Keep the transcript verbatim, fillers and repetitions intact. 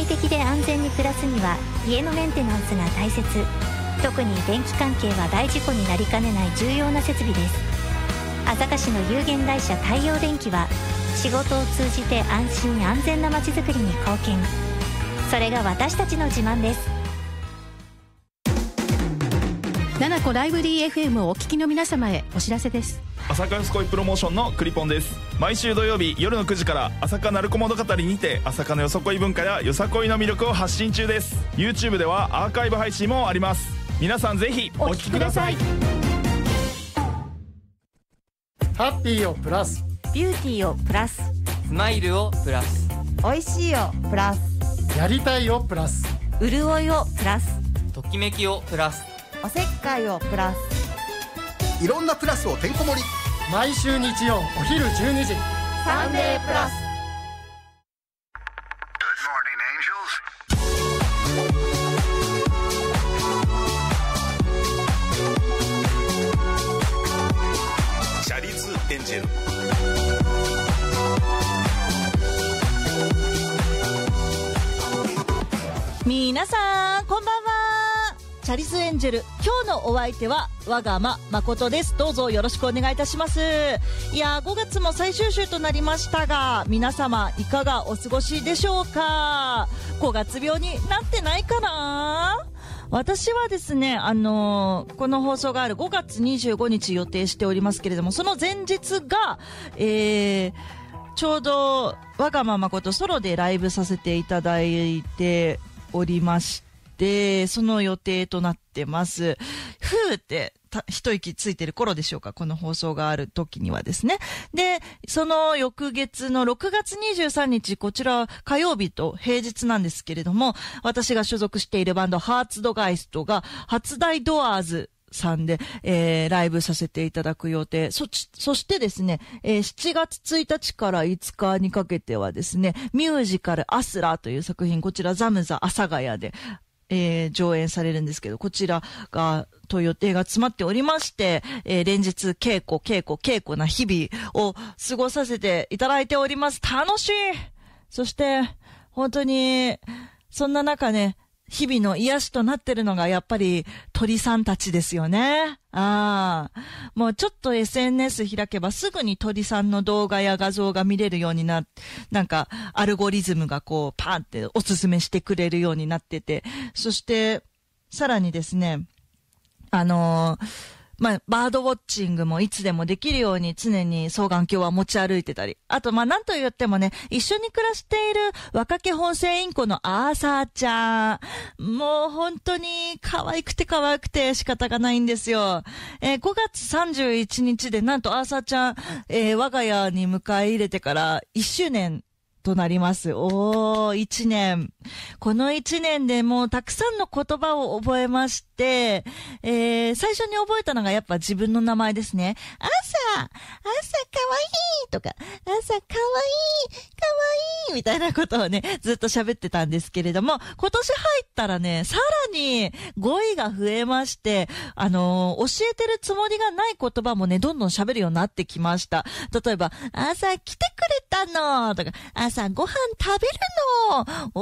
的で安全に暮らすには家のメンテナンスが大切。特に電気関係は大事故になりかねない重要な設備です。朝霞市の有限会社太陽電機は仕事を通じて安心安全なまちづくりに貢献。それが私たちの自慢です。 ななこライブリー エフエム をお聞きの皆様へお知らせです。 朝霞よさこいプロモーションのクリポンです。毎週土曜日夜のくじから朝霞なるこ物語にて朝霞のよさこい文化やよさこいの魅力を発信中です。 YouTube ではアーカイブ配信もあります。皆さんぜひお聞きください。 ハッピーをプラス、 ビューティーをプラス、 スマイルをプラス、 おいしいをプラス、 やりたいをプラス、 潤いをプラス、 ときめきをプラス、 おせっかいをプラス、 いろんなプラスをてんこ盛り。 毎週日曜お昼じゅうにじサンデープラス。 シャリズエンジェル。 皆さんこんばんは。チャリスエンジェル、今日のお相手はわがま誠です。どうぞよろしくお願いいたします。いやー、ごがつも最終週となりましたが、皆様いかがお過ごしでしょうか。ごがつ病になってないかな。私はですね、あのー、この放送があるごがつにじゅうごにち予定しておりますけれども、その前日が、えー、ちょうどわがま誠ソロでライブさせていただいておりまして、その予定となってます。ふーって一息ついてる頃でしょうか、この放送がある時にはですね。で、その翌月のろくがつにじゅうさんにち、こちら火曜日と平日なんですけれども、私が所属しているバンドハーツドガイストが初大ドアーズさんで、えー、ライブさせていただく予定。そ、そしてですね、えー、しちがつついたちからいつかにかけてはですね、ミュージカルアスラーという作品、こちらザムザ阿佐ヶ谷で、えー、上演されるんですけど、こちらが、と予定が詰まっておりまして、えー、連日稽古、稽古、稽古な日々を過ごさせていただいております。楽しい。そして、本当に、そんな中ね、日々の癒しとなってるのがやっぱり鳥さんたちですよね。ああ。もうちょっと エスエヌエス 開けばすぐに鳥さんの動画や画像が見れるようになっ、なんかアルゴリズムがこうパーンっておすすめしてくれるようになってて、そしてさらにですね、あのー、まあ、バードウォッチングもいつでもできるように常に双眼鏡は持ち歩いてたり。あと、まあ、なんと言ってもね、一緒に暮らしている若気本性インコのアーサーちゃん。もう本当に可愛くて可愛くて仕方がないんですよ。えー、ごがつさんじゅういちにちでなんとアーサーちゃん、えー、我が家に迎え入れてからいっしゅうねんとなります。おー、一年。この一年でもうたくさんの言葉を覚えまして、えー、最初に覚えたのがやっぱ自分の名前ですね。朝、朝かわいいとか、朝かわいい、かわいいみたいなことをね、ずっと喋ってたんですけれども、今年入ったらね、さらに語彙が増えまして、あのー、教えてるつもりがない言葉もね、どんどん喋るようになってきました。例えば、朝来てくれたのとか、朝ご飯食べるの